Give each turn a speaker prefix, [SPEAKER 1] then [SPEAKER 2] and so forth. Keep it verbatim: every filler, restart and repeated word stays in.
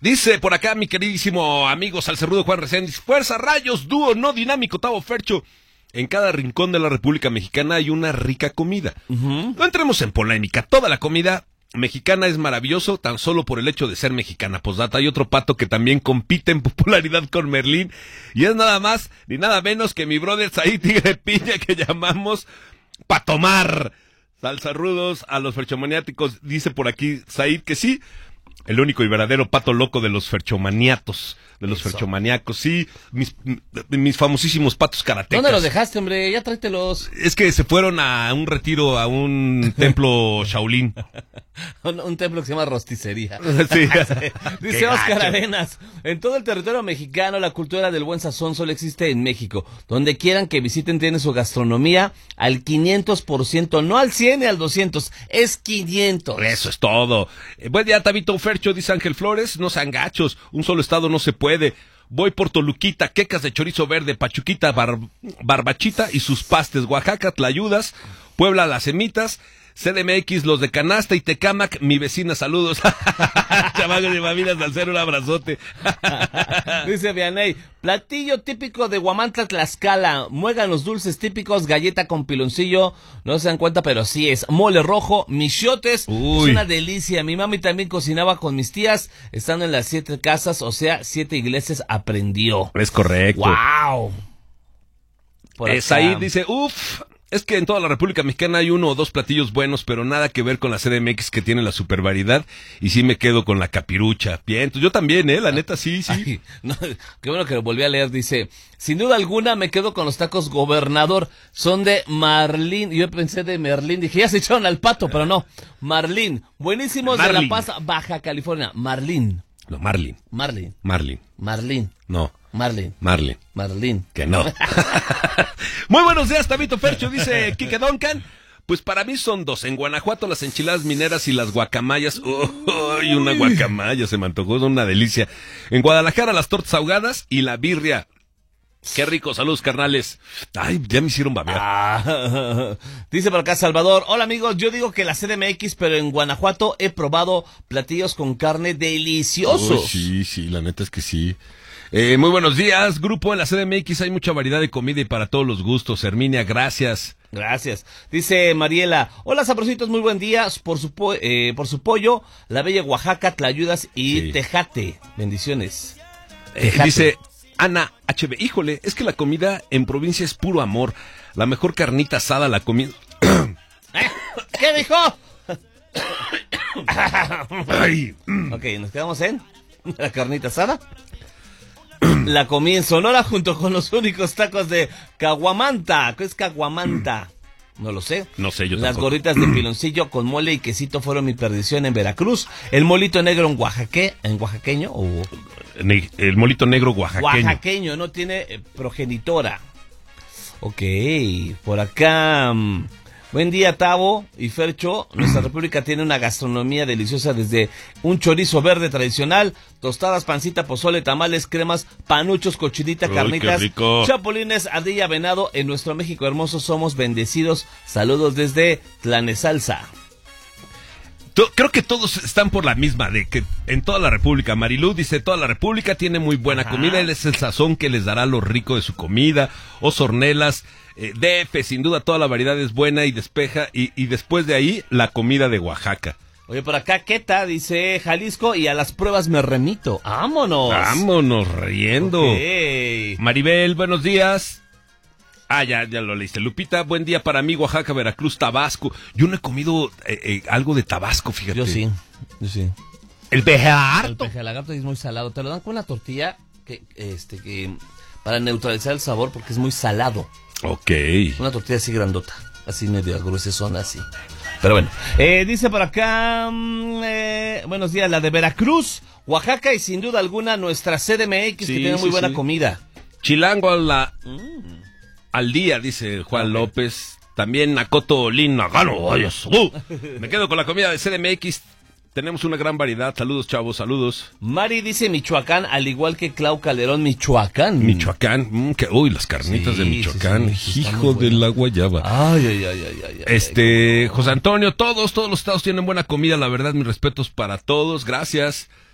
[SPEAKER 1] Dice por acá mi queridísimo amigo Salcerrudo Juan Reséndiz, fuerza rayos, dúo no dinámico, Tavo Fercho. En cada rincón de la República Mexicana hay una rica comida. Uh-huh. No entremos en polémica, toda la comida mexicana es maravilloso tan solo por el hecho de ser mexicana. Posdata, hay otro pato que también compite en popularidad con Merlín y es nada más ni nada menos que mi brother Said Tigre Piña, que llamamos Patomar. Salsarrudos a los ferchomaniáticos, dice por aquí Said que sí, el único y verdadero pato loco de los ferchomaniatos, de los Eso. ferchomaniacos, sí, mis, mis famosísimos patos karatecas.
[SPEAKER 2] ¿Dónde los dejaste, hombre? Ya tráetelos.
[SPEAKER 1] Es que se fueron a un retiro, a un templo Shaolin.
[SPEAKER 2] un, un templo que se llama Rosticería.
[SPEAKER 1] Sí.
[SPEAKER 2] Dice Oscar Arenas, en todo el territorio mexicano la cultura del buen sazón solo existe en México. Donde quieran que visiten tiene su gastronomía al quinientos por ciento, no al cien ni al doscientos, es quinientos.
[SPEAKER 1] Eso es todo. Eh, buen día, Tabito Fercho, dice Ángel Flores, no sean gachos, un solo estado no se puede. Voy por Toluquita, quecas de chorizo verde, Pachuquita, bar, Barbachita y sus pastes, Oaxaca, Tlayudas, Puebla, Las Semitas, C D M X, los de Canasta y Tecámac, mi vecina, saludos. Chamacos de familias, al ser un abrazote.
[SPEAKER 2] Dice Vianey, platillo típico de Huamantla, Tlaxcala, muéganos dulces típicos, galleta con piloncillo, no se dan cuenta, pero sí es, mole rojo, michotes, Uy. Es una delicia. Mi mami también cocinaba con mis tías, estando en las siete casas, o sea, siete iglesias aprendió.
[SPEAKER 1] Es correcto.
[SPEAKER 2] ¡Wow!
[SPEAKER 1] Es ahí, dice, uff. Es que en toda la República Mexicana hay uno o dos platillos buenos, pero nada que ver con la C D M X que tiene la super variedad, y sí me quedo con la capirucha. Bien, entonces yo también, eh, la neta sí, sí.
[SPEAKER 2] Ay, no, qué bueno que lo volví a leer, dice, sin duda alguna me quedo con los tacos Gobernador, son de Marlín, yo pensé de Merlín, dije, ya se echaron al pato, pero no, Marlín, buenísimos Marlin. De La Paz, Baja California, Marlín.
[SPEAKER 1] No, Marlin.
[SPEAKER 2] Marlin.
[SPEAKER 1] Marlin.
[SPEAKER 2] Marlin.
[SPEAKER 1] No.
[SPEAKER 2] Marlin.
[SPEAKER 1] Marlin.
[SPEAKER 2] Marlin.
[SPEAKER 1] Que no. Muy buenos días, Tabito Fercho, dice Quique Duncan. Pues para mí son dos. En Guanajuato las enchiladas mineras y las guacamayas. ¡Oh! Y una guacamaya se me antojó, es una delicia. En Guadalajara las tortas ahogadas y la birria. Qué rico, saludos carnales. Ay, ya me hicieron babear.
[SPEAKER 2] Ah, dice por acá Salvador, hola amigos, yo digo que la C D M X, pero en Guanajuato he probado platillos con carne deliciosos.
[SPEAKER 1] Oh, sí, sí, la neta es que sí. Eh, muy buenos días, grupo. En la C D M X hay mucha variedad de comida y para todos los gustos. Herminia, gracias.
[SPEAKER 2] Gracias. Dice Mariela, hola sabrositos, muy buen día. Por su, po eh, por su pollo, la bella Oaxaca, Tlayudas y sí. Tejate. Bendiciones.
[SPEAKER 1] Eh, dice Ana H B, híjole, es que la comida en provincia es puro amor. La mejor carnita asada la comida.
[SPEAKER 2] ¿Eh? ¿Qué dijo?
[SPEAKER 1] Ay.
[SPEAKER 2] Ok, nos quedamos en la carnita asada. La comí en Sonora junto con los únicos tacos de caguamanta. ¿Qué es caguamanta? No lo sé.
[SPEAKER 1] No sé, yo
[SPEAKER 2] Las
[SPEAKER 1] tampoco.
[SPEAKER 2] gorritas de piloncillo con mole y quesito fueron mi perdición en Veracruz. El molito negro en Oaxaque, en oaxaqueño o
[SPEAKER 1] el molito negro oaxaqueño.
[SPEAKER 2] Oaxaqueño, no tiene eh, progenitora. Ok, por acá. Um, buen día, Tavo y Fercho. Nuestra república tiene una gastronomía deliciosa, desde un chorizo verde tradicional, tostadas, pancita, pozole, tamales, cremas, panuchos, cochinita,
[SPEAKER 1] Uy,
[SPEAKER 2] carnitas,
[SPEAKER 1] qué rico.
[SPEAKER 2] chapulines, ardilla, venado. En nuestro México hermoso somos bendecidos. Saludos desde Tlanesalsa.
[SPEAKER 1] Creo que todos están por la misma, de que en toda la República, Marilú dice, toda la República tiene muy buena Ajá. comida, él es el sazón que les dará lo rico de su comida, Osornelas, eh, D F, sin duda toda la variedad es buena y despeja, y, y después de ahí, la comida de Oaxaca.
[SPEAKER 2] Oye, por acá, Queta, dice Jalisco, y a las pruebas me remito. ¡Vámonos!
[SPEAKER 1] ¡Vámonos, riendo!
[SPEAKER 2] Okay.
[SPEAKER 1] Maribel, buenos días. Ah, ya, ya lo leíste. Lupita, buen día para mí, Oaxaca, Veracruz, Tabasco. Yo no he comido eh, eh, algo de Tabasco, fíjate.
[SPEAKER 2] Yo sí, yo sí.
[SPEAKER 1] El peje-lagarto.
[SPEAKER 2] El peje-lagarto es muy salado. Te lo dan con una tortilla que, este, que para neutralizar el sabor porque es muy salado.
[SPEAKER 1] Ok.
[SPEAKER 2] Una tortilla así grandota, así medio gruesesona, así. Pero bueno, eh, dice por acá, mmm, eh, buenos días, la de Veracruz, Oaxaca y sin duda alguna nuestra C D M X, sí, que tiene muy sí, buena sí. comida.
[SPEAKER 1] Chilango a la... Mm. Al día, dice Juan okay. López. También Nacoto Lina. Uh, me quedo con la comida de C D M X. Tenemos una gran variedad. Saludos, chavos, saludos.
[SPEAKER 2] Mari dice Michoacán, al igual que Clau Calderón, Michoacán.
[SPEAKER 1] Michoacán. Mm, que, uy, las carnitas sí, de Michoacán. Sí, sí, hijo de la guayaba.
[SPEAKER 2] Ay, ay, ay, ay, ay.
[SPEAKER 1] Este, ay, José Antonio, todos, todos los estados tienen buena comida. La verdad, mis respetos para todos. Gracias.